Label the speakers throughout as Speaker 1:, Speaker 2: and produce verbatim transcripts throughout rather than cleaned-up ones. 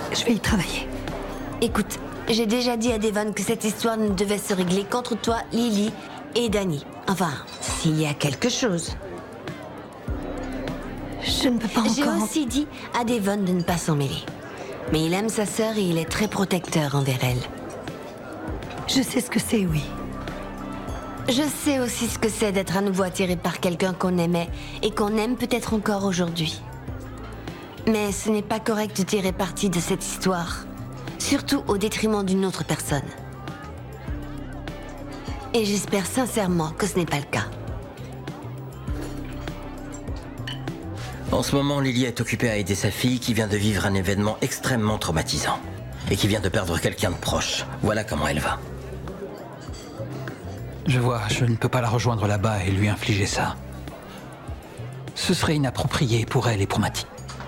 Speaker 1: Je vais y travailler.
Speaker 2: Écoute, j'ai déjà dit à Devon que cette histoire ne devait se régler qu'entre toi, Lily et Danny. Enfin, s'il y a quelque chose.
Speaker 1: Je ne peux pas encore...
Speaker 2: J'ai aussi dit à Devon de ne pas s'en mêler. Mais il aime sa sœur et il est très protecteur envers elle.
Speaker 1: Je sais ce que c'est, oui.
Speaker 2: Je sais aussi ce que c'est d'être à nouveau attiré par quelqu'un qu'on aimait et qu'on aime peut-être encore aujourd'hui. Mais ce n'est pas correct de tirer parti de cette histoire, surtout au détriment d'une autre personne. Et j'espère sincèrement que ce n'est pas le cas.
Speaker 3: En ce moment, Lily est occupée à aider sa fille qui vient de vivre un événement extrêmement traumatisant et qui vient de perdre quelqu'un de proche. Voilà comment elle va.
Speaker 4: Je vois, je ne peux pas la rejoindre là-bas et lui infliger ça. Ce serait inapproprié pour elle et pour Matty.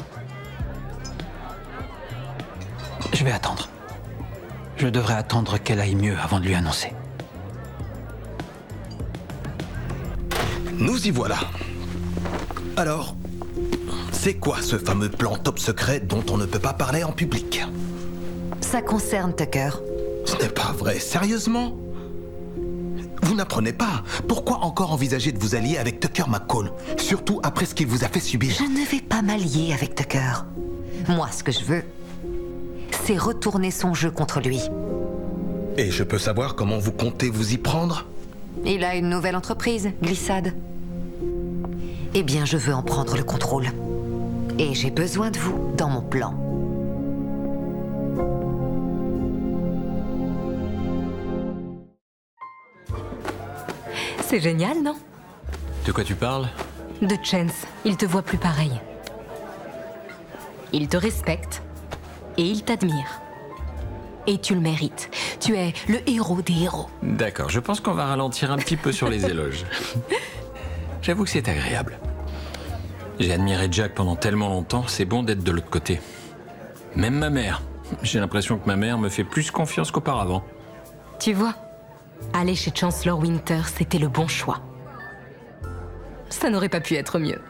Speaker 4: Je vais attendre. Je devrais attendre qu'elle aille mieux avant de lui annoncer.
Speaker 5: Nous y voilà. Alors, c'est quoi ce fameux plan top secret dont on ne peut pas parler en public?
Speaker 6: Ça concerne Tucker.
Speaker 5: Ce n'est pas vrai, sérieusement? Vous n'apprenez pas. Pourquoi encore envisager de vous allier avec Tucker McCall? Surtout après ce qu'il vous a fait subir.
Speaker 6: Je ne vais pas m'allier avec Tucker. Moi, ce que je veux, c'est retourner son jeu contre lui.
Speaker 5: Et je peux savoir comment vous comptez vous y prendre?
Speaker 6: Il a une nouvelle entreprise, Glissade. Eh bien, je veux en prendre le contrôle. Et j'ai besoin de vous dans mon plan.
Speaker 7: C'est génial, non?
Speaker 8: De quoi tu parles?
Speaker 7: De Chance, il te voit plus pareil. Il te respecte et il t'admire. Et tu le mérites. Tu es le héros des héros.
Speaker 8: D'accord, je pense qu'on va ralentir un petit peu sur les éloges. J'avoue que c'est agréable. J'ai admiré Jack pendant tellement longtemps, c'est bon d'être de l'autre côté. Même ma mère. J'ai l'impression que ma mère me fait plus confiance qu'auparavant.
Speaker 7: Tu vois, aller chez Chancellor Winter, c'était le bon choix. Ça n'aurait pas pu être mieux.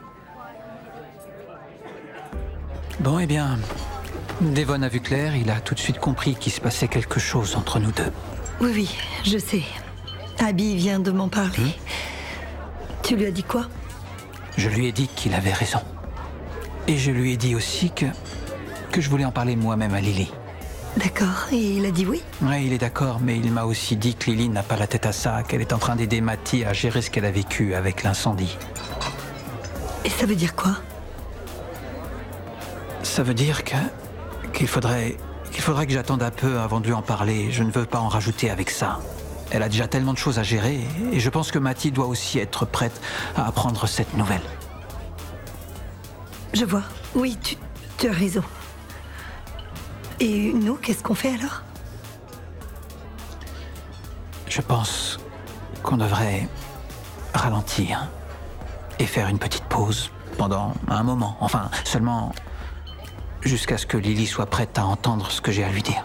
Speaker 4: Bon, eh bien, Devon a vu clair, il a tout de suite compris qu'il se passait quelque chose entre nous deux.
Speaker 1: Oui, oui, je sais. Abby vient de m'en parler.
Speaker 4: Hum?
Speaker 1: Tu lui as dit quoi?
Speaker 4: Je lui ai dit qu'il avait raison. Et je lui ai dit aussi que, que je voulais en parler moi-même à Lily.
Speaker 1: D'accord, et il a dit oui?
Speaker 4: Ouais, il est d'accord, mais il m'a aussi dit que Lily n'a pas la tête à ça, qu'elle est en train d'aider Matty à gérer ce qu'elle a vécu avec l'incendie.
Speaker 1: Et ça veut dire quoi?
Speaker 4: Ça veut dire que qu'il faudrait qu'il faudrait que j'attende un peu avant de lui en parler. Je ne veux pas en rajouter avec ça. Elle a déjà tellement de choses à gérer et je pense que Matty doit aussi être prête à apprendre cette nouvelle.
Speaker 1: Je vois. Oui, tu, tu as raison. Et nous, qu'est-ce qu'on fait alors?
Speaker 4: Je pense qu'on devrait ralentir et faire une petite pause pendant un moment. Enfin, seulement jusqu'à ce que Lily soit prête à entendre ce que j'ai à lui dire.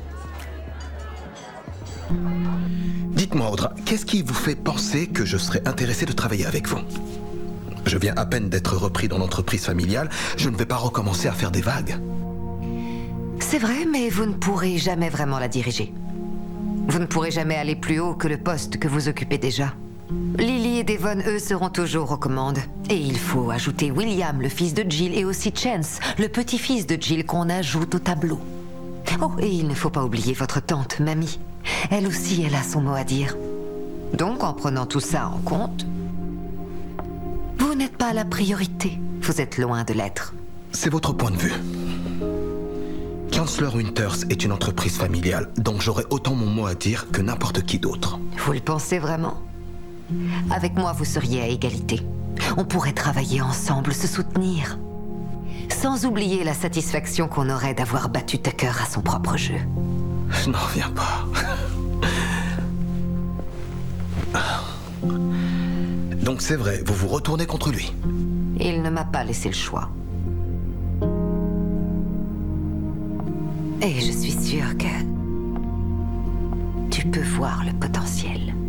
Speaker 5: Dites-moi, Audra, qu'est-ce qui vous fait penser que je serais intéressé de travailler avec vous? Je viens à peine d'être repris dans l'entreprise familiale, je ne vais pas recommencer à faire des vagues.
Speaker 6: C'est vrai, mais vous ne pourrez jamais vraiment la diriger. Vous ne pourrez jamais aller plus haut que le poste que vous occupez déjà. Lily et Devon, eux, seront toujours aux commandes. Et il faut ajouter William, le fils de Jill, et aussi Chance, le petit-fils de Jill qu'on ajoute au tableau. Oh, et il ne faut pas oublier votre tante, Mamie. Elle aussi, elle a son mot à dire. Donc, en prenant tout ça en compte, vous n'êtes pas la priorité. Vous êtes loin de l'être.
Speaker 5: C'est votre point de vue. Chancellor Winters est une entreprise familiale, donc j'aurai autant mon mot à dire que n'importe qui d'autre.
Speaker 6: Vous le pensez vraiment? Avec moi, vous seriez à égalité. On pourrait travailler ensemble, se soutenir. Sans oublier la satisfaction qu'on aurait d'avoir battu Tucker à son propre jeu.
Speaker 5: Je n'en reviens pas. Donc c'est vrai, vous vous retournez contre lui.
Speaker 6: Il ne m'a pas laissé le choix. Et je suis sûre que tu peux voir le potentiel.